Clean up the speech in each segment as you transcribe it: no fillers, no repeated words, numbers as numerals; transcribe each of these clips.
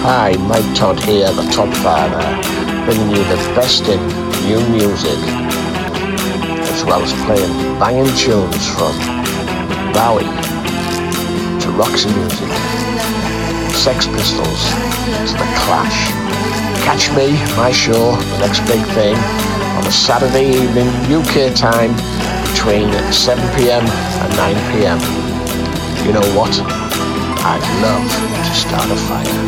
Hi, Mike Todd here, the Todd Father, bringing you the best in new music, as well as playing banging tunes from Bowie to Roxy Music, Sex Pistols to The Clash. Catch me, my show, The Next Big Thing, on a Saturday evening UK time between 7pm and 9pm. You know what? I'd love to start a fire.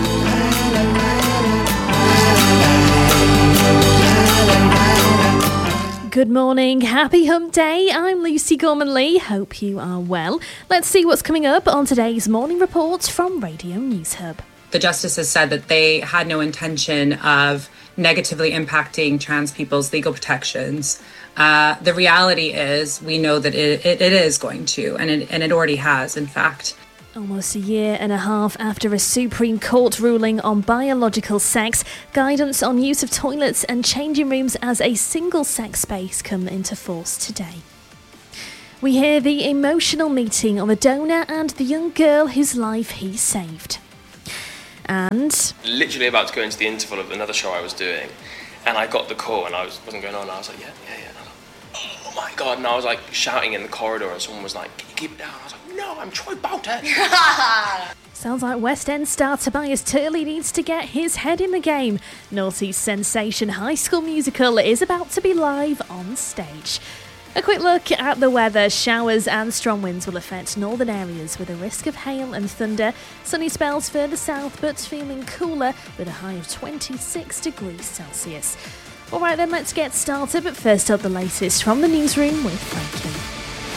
Good morning, happy hump day. I'm Lucy Gorman-Lee. Hope you are well. Let's see what's coming up on today's morning report from Radio News Hub. The justices said that they had no intention of negatively impacting trans people's legal protections. The reality is we know that it is going to, and it already has, in fact. Almost a year and a half after a Supreme Court ruling on biological sex, guidance on use of toilets and changing rooms as a single-sex space come into force today. We hear the emotional meeting of a donor and the young girl whose life he saved. And literally about to go into the interval of another show I was doing, and I got the call and I wasn't going on, and I was like, yeah. And I was like, oh my God, and I was like shouting in the corridor and someone was like, can you keep it down? I was like, no, I'm Troy Bolton. Sounds like West End star Tobias Turley needs to get his head in the game. North East sensation High School Musical is about to be live on stage. A quick look at the weather. Showers and strong winds will affect northern areas with a risk of hail and thunder. Sunny spells further south, but feeling cooler with a high of 26 degrees Celsius. All right then, let's get started. But first up, the latest from the newsroom with Frankie.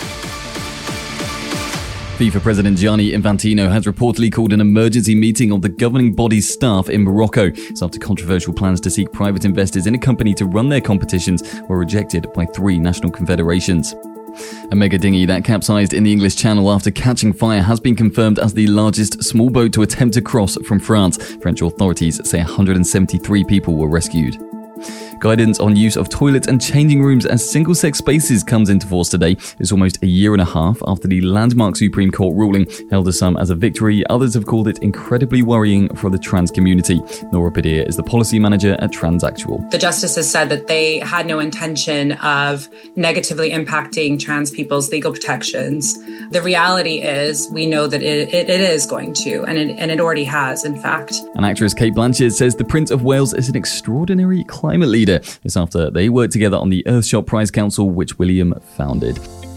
FIFA President Gianni Infantino has reportedly called an emergency meeting of the governing body's staff in Morocco. It's after controversial plans to seek private investors in a company to run their competitions were rejected by 3 national confederations. A mega dinghy that capsized in the English Channel after catching fire has been confirmed as the largest small boat to attempt to cross from France. French authorities say 173 people were rescued. Guidance on use of toilets and changing rooms as single-sex spaces comes into force today. It's almost a year and a half after the landmark Supreme Court ruling, hailed as some as a victory. Others have called it incredibly worrying for the trans community. Nora Padilla is the policy manager at Transactual. The justices said that they had no intention of negatively impacting trans people's legal protections. The reality is we know that it is going to, and it already has, in fact. And actress Cate Blanchett says the Prince of Wales is an extraordinary climate leader. This after they worked together on the Earthshot Prize Council, which William founded.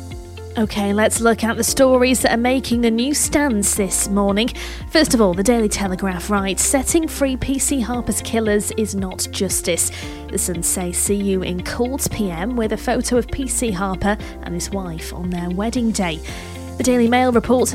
OK, let's look at the stories that are making the newsstands this morning. First of all, the Daily Telegraph writes, setting free PC Harper's killers is not justice. The Sun say see you in court PM with a photo of PC Harper and his wife on their wedding day. The Daily Mail reports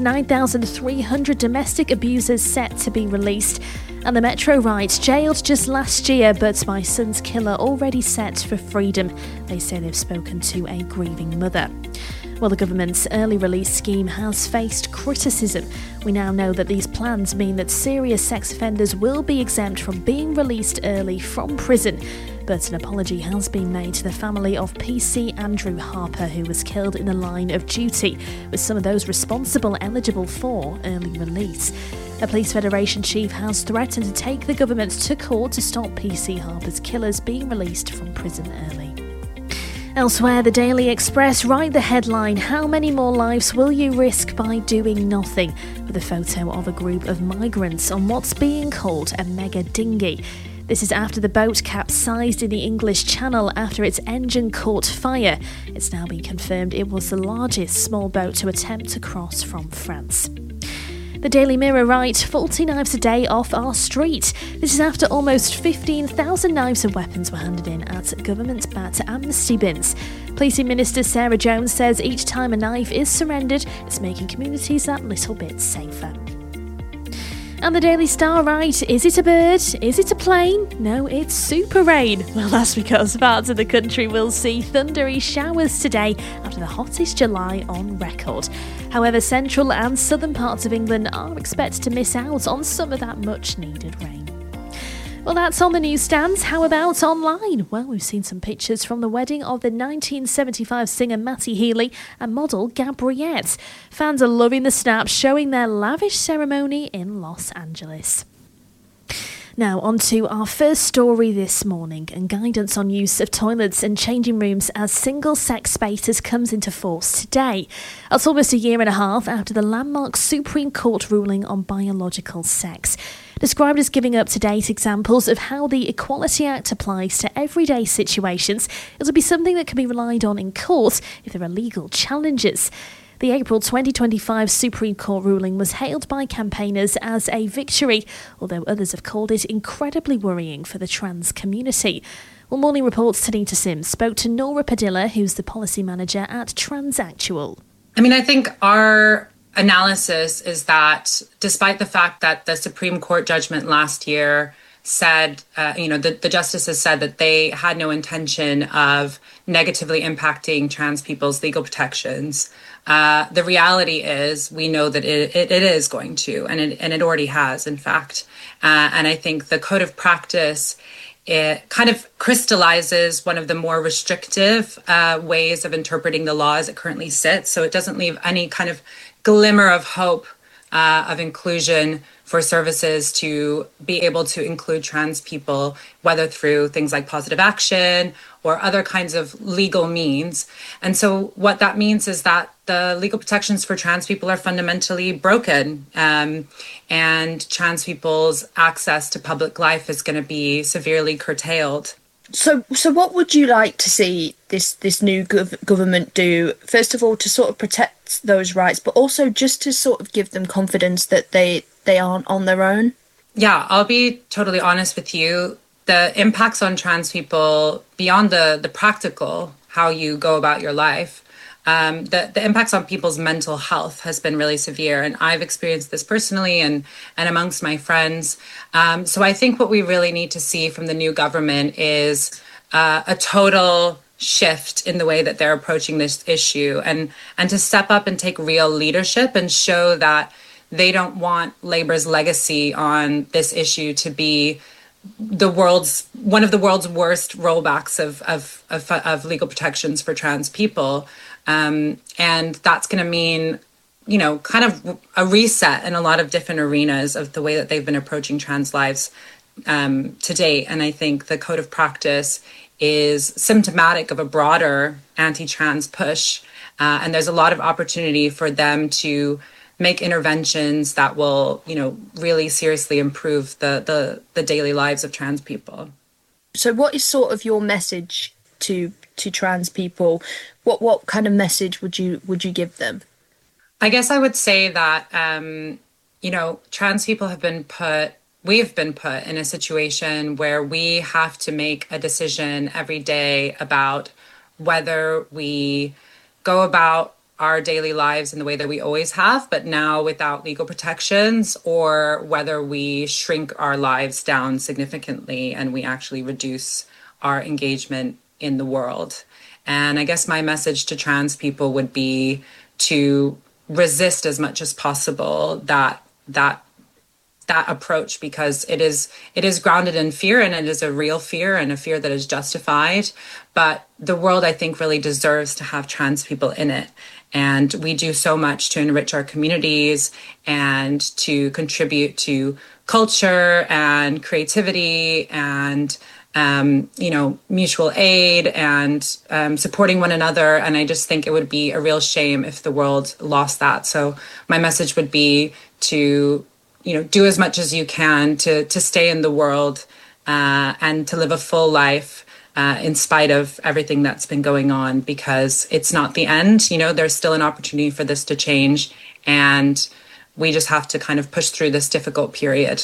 9,300 domestic abusers set to be released. And the Metro writes, jailed just last year, but my son's killer already set for freedom. They say they've spoken to a grieving mother. Well, the government's early release scheme has faced criticism. We now know that these plans mean that serious sex offenders will be exempt from being released early from prison. But an apology has been made to the family of PC Andrew Harper, who was killed in the line of duty, with some of those responsible eligible for early release. A Police Federation chief has threatened to take the government to court to stop PC Harper's killers being released from prison early. Elsewhere, the Daily Express write the headline, how many more lives will you risk by doing nothing? With a photo of a group of migrants on what's being called a mega dinghy. This is after the boat capsized in the English Channel after its engine caught fire. It's now been confirmed it was the largest small boat to attempt to cross from France. The Daily Mirror write, 40 knives a day off our street. This is after almost 15,000 knives and weapons were handed in at government-backed amnesty bins. Policing Minister Sarah Jones says each time a knife is surrendered, it's making communities that little bit safer. And the Daily Star write, is it a bird? Is it a plane? No, it's super rain. Well, that's because parts of the country will see thundery showers today after the hottest July on record. However, central and southern parts of England are expected to miss out on some of that much needed rain. Well, that's on the newsstands. How about online? Well, we've seen some pictures from the wedding of the 1975 singer Matty Healy and model Gabriette. Fans are loving the snaps showing their lavish ceremony in Los Angeles. Now, on to our first story this morning, and guidance on use of toilets and changing rooms as single-sex spaces comes into force today. That's almost a year and a half after the landmark Supreme Court ruling on biological sex. Described as giving up-to-date examples of how the Equality Act applies to everyday situations, it'll be something that can be relied on in court if there are legal challenges. The April 2025 Supreme Court ruling was hailed by campaigners as a victory, although others have called it incredibly worrying for the trans community. Well, Morning Report's Tanita Sims spoke to Nora Padilla, who's the policy manager at Transactual. I think our analysis is that despite the fact that the Supreme Court judgment last year said, the justices said that they had no intention of negatively impacting trans people's legal protections. The reality is we know that it is going to, and it already has, in fact. And I think the code of practice, it kind of crystallizes one of the more restrictive ways of interpreting the law as it currently sits. So it doesn't leave any kind of glimmer of hope of inclusion for services to be able to include trans people, whether through things like positive action or other kinds of legal means. And so what that means is that the legal protections for trans people are fundamentally broken, and trans people's access to public life is going to be severely curtailed. So what would you like to see this new government do, first of all, to sort of protect those rights, but also just to sort of give them confidence that they aren't on their own? Yeah, I'll be totally honest with you. The impacts on trans people, beyond the practical, how you go about your life, the impacts on people's mental health has been really severe. And I've experienced this personally and amongst my friends. So I think what we really need to see from the new government is a total shift in the way that they're approaching this issue, and to step up and take real leadership and show that they don't want Labour's legacy on this issue to be one of the world's worst rollbacks of legal protections for trans people. And that's going to mean, kind of a reset in a lot of different arenas of the way that they've been approaching trans lives to date. And I think the code of practice is symptomatic of a broader anti-trans push. And there's a lot of opportunity for them to make interventions that will, really seriously improve the daily lives of trans people. So what is sort of your message to trans people? What kind of message would you give them? I guess I would say that, trans people we've been put in a situation where we have to make a decision every day about whether we go about our daily lives in the way that we always have, but now without legal protections, or whether we shrink our lives down significantly and we actually reduce our engagement in the world. And I guess my message to trans people would be to resist as much as possible that approach, because it is grounded in fear, and it is a real fear and a fear that is justified. But the world, I think, really deserves to have trans people in it. And we do so much to enrich our communities and to contribute to culture and creativity and, mutual aid and supporting one another. And I just think it would be a real shame if the world lost that. So my message would be to, do as much as you can to stay in the world and to live a full life in spite of everything that's been going on, because it's not the end. There's still an opportunity for this to change, and we just have to kind of push through this difficult period.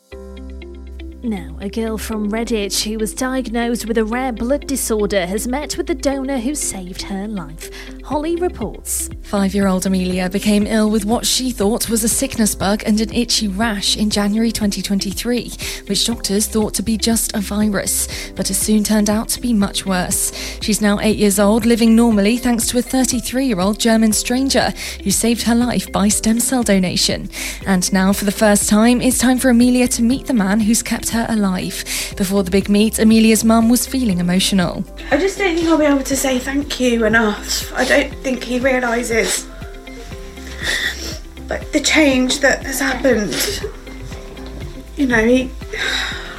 Now, a girl from Redditch who was diagnosed with a rare blood disorder has met with the donor who saved her life. Holly reports. 5-year-old Amelia became ill with what she thought was a sickness bug and an itchy rash in January 2023, which doctors thought to be just a virus, but it soon turned out to be much worse. She's now 8 years old, living normally thanks to a 33-year-old German stranger who saved her life by stem cell donation. And now, for the first time, it's time for Amelia to meet the man who's kept her alive. Before the big meet, Amelia's mum was feeling emotional. I just don't think I'll be able to say thank you enough. I don't think he realises the change that has happened.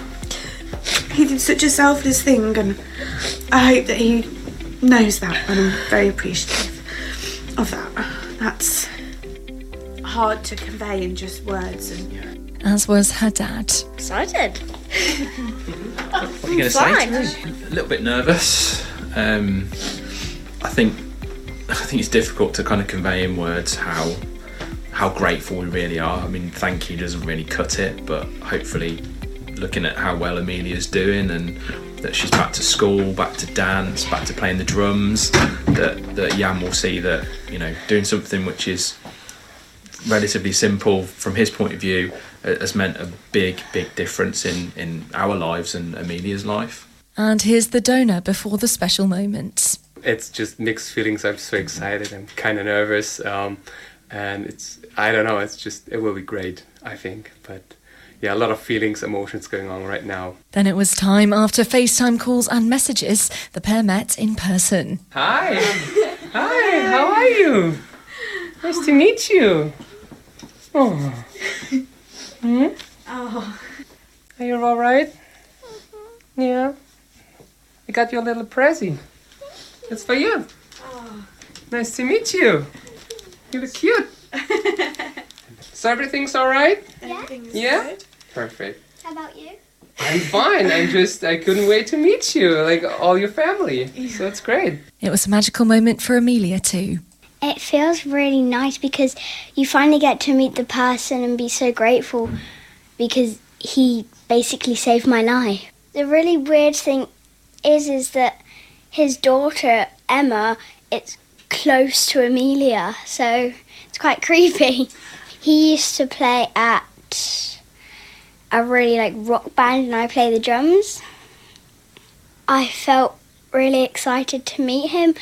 he did such a selfless thing, and I hope that he knows that, and I'm very appreciative of that. That's hard to convey in just words. And As was her dad. Excited. What are you going to say to me? A little bit nervous. I think it's difficult to kind of convey in words how grateful we really are. I mean, thank you doesn't really cut it, but hopefully looking at how well Amelia's doing and that she's back to school, back to dance, back to playing the drums, that Jan will see that, you know, doing something which is relatively simple from his point of view has meant a big difference in our lives and Amelia's life. And here's the donor before the special moment. It's just mixed feelings. I'm so excited. I'm kind of nervous. And I don't know, it will be great, I think. But yeah, a lot of feelings, emotions going on right now. Then it was time. After FaceTime calls and messages, the pair met in person. Hi. Hi, how are you? Nice to meet you. Oh. oh, Are you all right? Yeah. I got you a little present. It's for you. oh. Nice to meet you. You look cute. So everything's all right? Everything's Yeah? good. Perfect. How about you? I'm fine. I couldn't wait to meet you, like all your family. So it's great. It was a magical moment for Amelia too. It feels really nice because you finally get to meet the person and be so grateful because he basically saved my life. The really weird thing is that his daughter, Emma, it's close to Amelia, so it's quite creepy. He used to play at a really rock band and I play the drums. I felt really excited to meet him.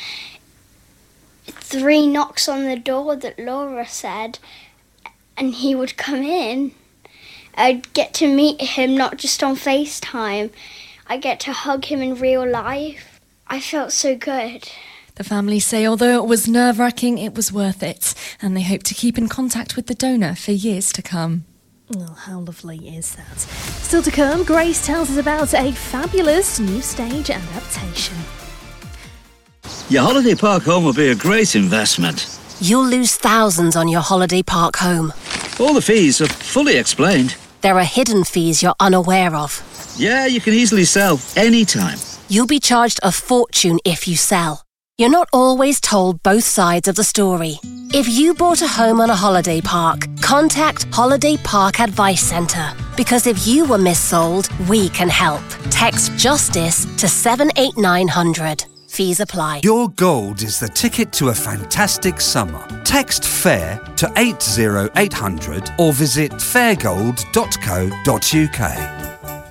3 knocks on the door that Laura said, and he would come in. I'd get to meet him not just on FaceTime. I get to hug him in real life. I felt so good. The family say although it was nerve-wracking, it was worth it, and they hope to keep in contact with the donor for years to come. Oh, how lovely is that? Still to come, Grace tells us about a fabulous new stage adaptation. Your holiday park home will be a great investment. You'll lose thousands on your holiday park home. All the fees are fully explained. There are hidden fees you're unaware of. Yeah, you can easily sell anytime. You'll be charged a fortune if you sell. You're not always told both sides of the story. If you bought a home on a holiday park, contact Holiday Park Advice Centre. Because if you were missold, we can help. Text JUSTICE to 78900. Fees apply. Your gold is the ticket to a fantastic summer. Text FAIR to 80800 or visit fairgold.co.uk.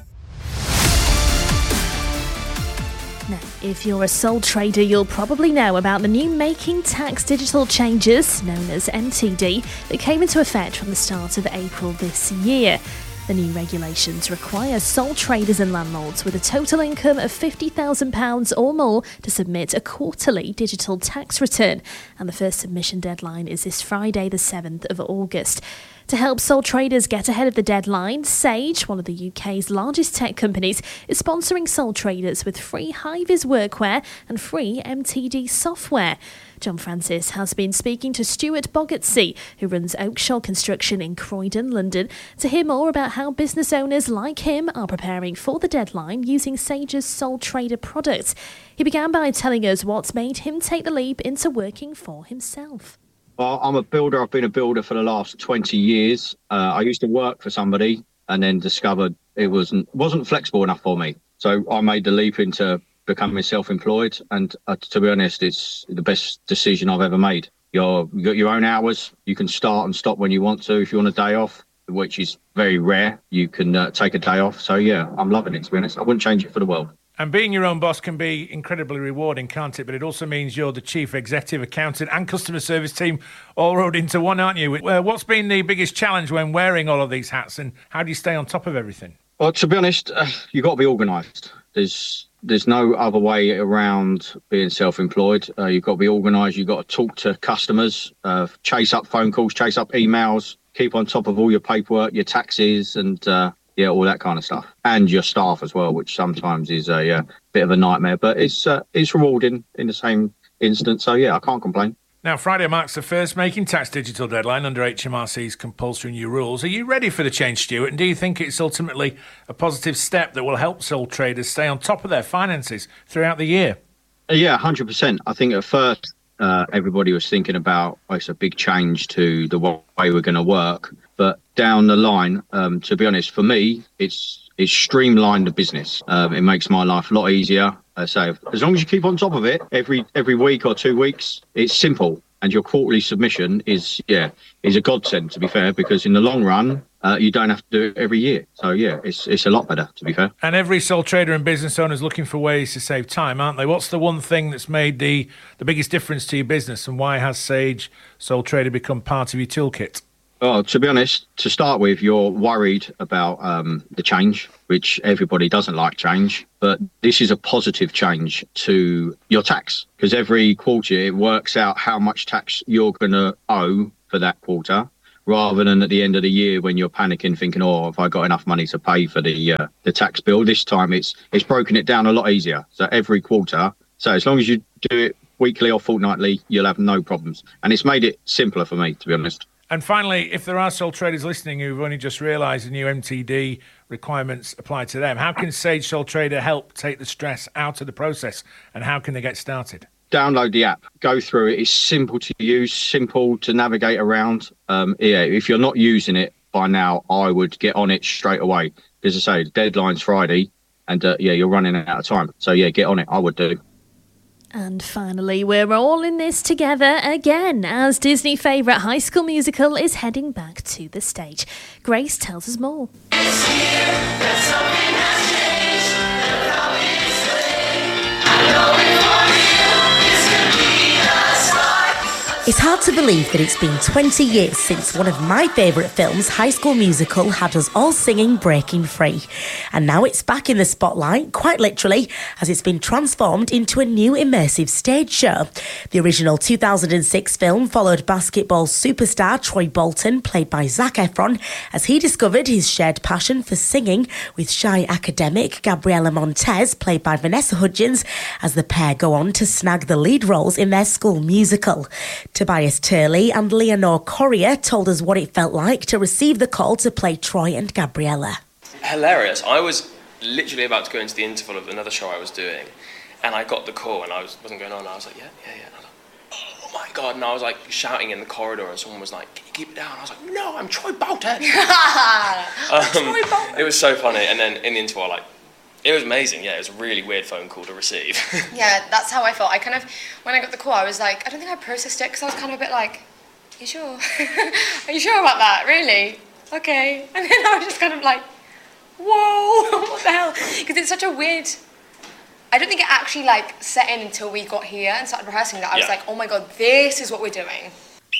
Now, if you're a sole trader, you'll probably know about the new Making Tax digital changes, known as MTD, that came into effect from the start of April this year. The new regulations require sole traders and landlords with a total income of £50,000 or more to submit a quarterly digital tax return, and the first submission deadline is this Friday, the 7th of August. To help sole traders get ahead of the deadline, Sage, one of the UK's largest tech companies, is sponsoring sole traders with free high-vis workwear and free MTD software. John Francis has been speaking to Stuart Bogartsey, who runs Oakshott Construction in Croydon, London, to hear more about how business owners like him are preparing for the deadline using Sage's sole trader products. He began by telling us what's made him take the leap into working for himself. Well, I'm a builder. I've been a builder for the last 20 years. I used to work for somebody and then discovered it wasn't flexible enough for me. So I made the leap into becoming self-employed. And to be honest, it's the best decision I've ever made. You've got your own hours. You can start and stop when you want to. If you want a day off, which is very rare, you can take a day off. So, yeah, I'm loving it, to be honest. I wouldn't change it for the world. And being your own boss can be incredibly rewarding, can't it? But it also means you're the chief executive, accountant and customer service team all rolled into one, aren't you? What's been the biggest challenge when wearing all of these hats, and how do you stay on top of everything? Well, to be honest, you've got to be organised. There's no other way around being self-employed. You've got to be organised. You've got to talk to customers, chase up phone calls, chase up emails, keep on top of all your paperwork, your taxes, and yeah, all that kind of stuff, and your staff as well, which sometimes is a bit of a nightmare, but it's rewarding in the same instance. So yeah, I can't complain. Now, Friday marks the first Making Tax digital deadline under HMRC's compulsory new rules. Are you ready for the change, Stuart? And do you think it's ultimately a positive step that will help sole traders stay on top of their finances throughout the year? Yeah, 100%. I think at first everybody was thinking about, it's a big change to the way we're going to work. But down the line, to be honest, for me, it's streamlined the business. It makes my life a lot easier. So as long as you keep on top of it every week or 2 weeks, it's simple. And your quarterly submission is a godsend, to be fair, because in the long run, you don't have to do it every year. So yeah, it's a lot better, to be fair. And every sole trader and business owner is looking for ways to save time, aren't they? What's the one thing that's made the biggest difference to your business, and why has Sage Sole Trader become part of your toolkit? Oh, to be honest, to start with, you're worried about the change, which everybody doesn't like change. But this is a positive change to your tax, because every quarter it works out how much tax you're going to owe for that quarter, rather than at the end of the year when you're panicking, thinking, oh, have I got enough money to pay for the tax bill? This time it's broken it down a lot easier. So every quarter, so as long as you do it weekly or fortnightly, you'll have no problems. And it's made it simpler for me, to be honest. And finally, if there are sole traders listening who've only just realised the new MTD requirements apply to them, how can Sage Sole Trader help take the stress out of the process, and how can they get started? Download the app, go through it. It's simple to use, simple to navigate around. If you're not using it by now, I would get on it straight away. As I say, the deadline's Friday, and you're running out of time. So yeah, get on it. I would do. And finally, we're all in this together again as Disney favourite High School Musical is heading back to the stage. Grace tells us more. It's hard to believe that it's been 20 years since one of my favourite films, High School Musical, had us all singing Breaking Free. And now it's back in the spotlight, quite literally, as it's been transformed into a new immersive stage show. The original 2006 film followed basketball superstar Troy Bolton, played by Zac Efron, as he discovered his shared passion for singing with shy academic Gabriella Montez, played by Vanessa Hudgens, as the pair go on to snag the lead roles in their school musical. Tobias Turley and Leonore Corrier told us what it felt like to receive the call to play Troy and Gabriella. Hilarious. I was literally about to go into the interval of another show I was doing, and I got the call, and I wasn't going on. I was like, yeah. And I was like, oh my God. And I was like shouting in the corridor, and someone was like, can you keep it down? I was like, no, I'm Troy Bolton. Troy Bolton. It was so funny. And then in the interval, it was amazing. Yeah, it was a really weird phone call to receive. Yeah, that's how I felt. When I got the call, I was like, I don't think I processed it, because I was kind of a bit like, are you sure? Are you sure about that? Really? Okay. And then I was just kind of like, whoa, what the hell? Because it's such a weird... I don't think it actually set in until we got here and started rehearsing that. I was like, oh my God, this is what we're doing.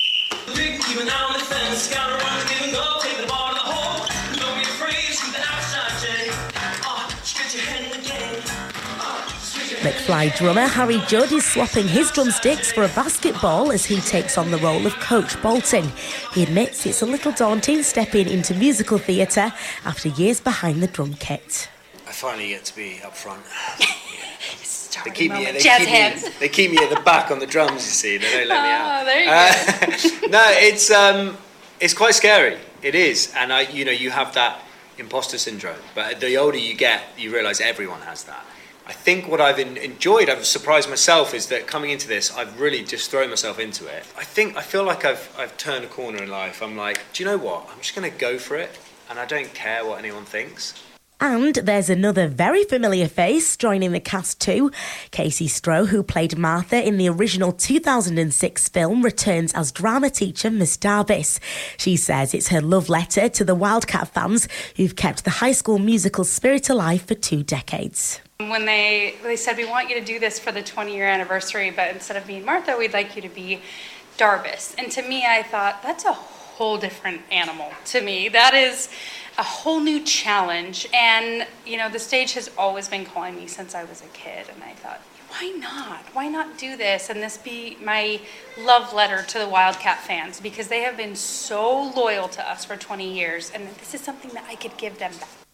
McFly drummer Harry Judd is swapping his drumsticks for a basketball as he takes on the role of Coach Bolton. He admits it's a little daunting stepping into musical theatre after years behind the drum kit. I finally get to be up front. They keep me at the back on the drums, you see. They don't let me out. There you go. No, it's quite scary. It is. And you have that imposter syndrome. But the older you get, you realise everyone has that. I think what I've enjoyed, I've surprised myself, is that coming into this, I've really just thrown myself into it. I feel like I've turned a corner in life. I'm like, do you know what? I'm just going to go for it, and I don't care what anyone thinks. And there's another very familiar face joining the cast too. Casey Stroh, who played Martha in the original 2006 film, returns as drama teacher Miss Darvis. She says it's her love letter to the Wildcat fans who've kept the High School Musical spirit alive for 2 decades. When they said, we want you to do this for the 20-year anniversary, but instead of being Martha, we'd like you to be Darvis. And to me, I thought, that's a whole different animal to me. That is a whole new challenge. And, the stage has always been calling me since I was a kid. And I thought, why not? Why not do this? And this be my love letter to the Wildcat fans, because they have been so loyal to us for 20 years. And this is something that I could give them back.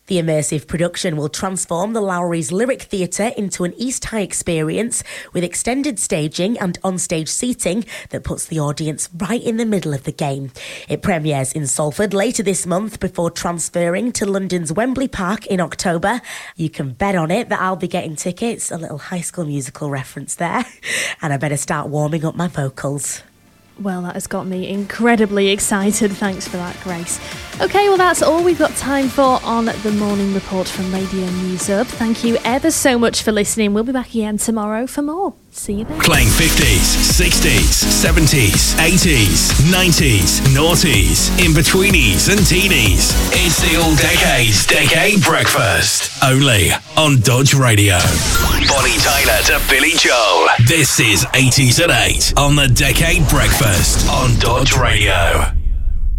The immersive production will transform the Lowry's Lyric Theatre into an East High experience with extended staging and onstage seating that puts the audience right in the middle of the game. It premieres in Salford later this month before transferring to London's Wembley Park in October. You can bet on it that I'll be getting tickets, a little High School Musical reference there, and I better start warming up my vocals. Well, that has got me incredibly excited. Thanks for that, Grace. OK, well, that's all we've got time for on The Morning Report from Radio News Up. Thank you ever so much for listening. We'll be back again tomorrow for more. See you then. Playing 50s, 60s, 70s, 80s, 90s, noughties, in-betweenies and teenies. It's the All Decades Decade Breakfast. Only on Dodge Radio. Bonnie Tyler to Billy Joel. This is 80s at 8 on the Decade Breakfast on Dodge Radio.